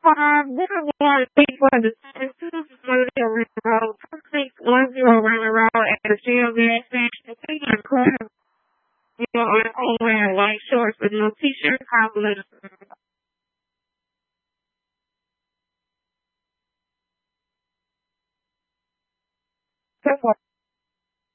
This is one people in the students moving around the road. Some things one zero around the road at the Shell gas station. They got cars, on their own wearing white shorts with no t-shirt, hobbling. That's what